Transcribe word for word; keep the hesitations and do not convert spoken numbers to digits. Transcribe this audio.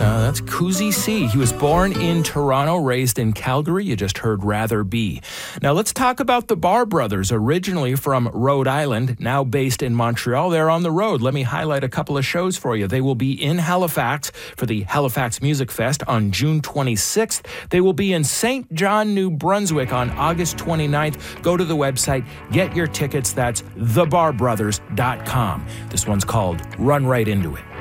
Uh, that's Kuzi C. He was born in Toronto, raised in Calgary. You just heard Rather Be. Now let's talk about the Barr Brothers, originally from Rhode Island, now based in Montreal. They're on the road. Let me highlight a couple of shows for you. They will be in Halifax for the Halifax Music Fest on June twenty-sixth. They will be in Saint John, New Brunswick on August twenty-ninth. Go to the website, get your tickets. That's the bar brothers dot com. This one's called Run Right Into It.